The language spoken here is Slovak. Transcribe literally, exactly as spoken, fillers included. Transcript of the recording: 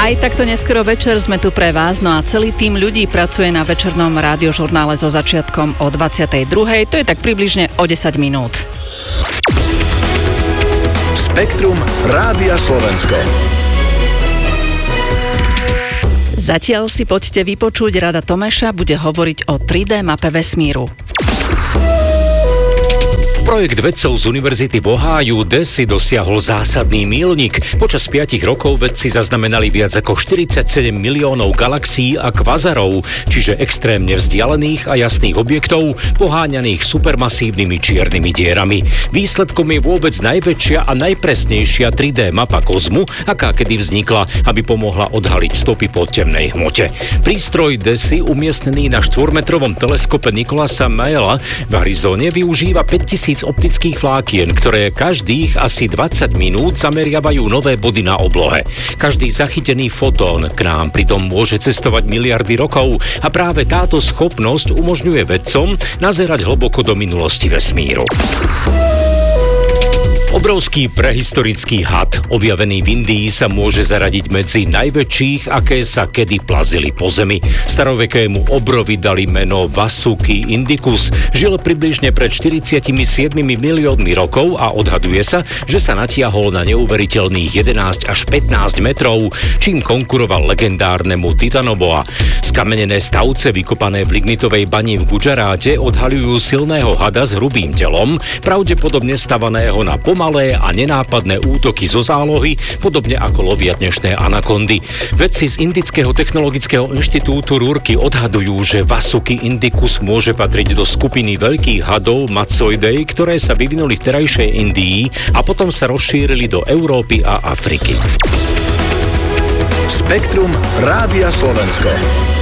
Aj takto neskoro večer sme tu pre vás, no a celý tým ľudí pracuje na večernom rádiožurnále so začiatkom o dvadsiatej druhej. To je tak približne o desať minút. Spektrum Rádia Slovensko. Zatiaľ si poďte vypočuť, Rada Tomeša bude hovoriť o tri dé mape vesmíru. Projekt vedcov z Univerzity v Ohiu DESI dosiahol zásadný míľnik. Počas piatich rokov vedci zaznamenali viac ako štyridsaťsedem miliónov galaxií a kvazarov, čiže extrémne vzdialených a jasných objektov, poháňaných supermasívnymi čiernymi dierami. Výsledkom je vôbec najväčšia a najpresnejšia tri dé mapa kozmu, aká kedy vznikla, aby pomohla odhaliť stopy po temnej hmote. Prístroj DESI, umiestnený na štvormetrovom teleskope Nicolasa Mayela v Arizone, využíva päťtisíc optických vlákien, ktoré každých asi dvadsať minút zameriavajú nové body na oblohe. Každý zachytený fotón k nám pritom môže cestovať miliardy rokov a práve táto schopnosť umožňuje vedcom nazerať hlboko do minulosti vesmíru. Obrovský prehistorický had, objavený v Indii, sa môže zaradiť medzi najväčších, aké sa kedy plazili po zemi. Starovekému obrovi dali meno Vasuki indicus. Žil približne pred štyridsaťsedem miliónmi rokov a odhaduje sa, že sa natiahol na neuveriteľných jedenásť až pätnásť metrov, čím konkuroval legendárnemu Titanoboa. Skamenené stavce vykopané v lignitovej bani v Gujaráte odhaľujú silného hada s hrubým telom, pravdepodobne stavaného na pom- malé a nenápadné útoky zo zálohy, podobne ako lovia dnešné anakondy. Vedci z Indického technologického inštitútu Rúrky odhadujú, že Vasuki indicus môže patriť do skupiny veľkých hadov Matsoidei, ktoré sa vyvinuli v terajšej Indii a potom sa rozšírili do Európy a Afriky. Spektrum Rádia Slovensko.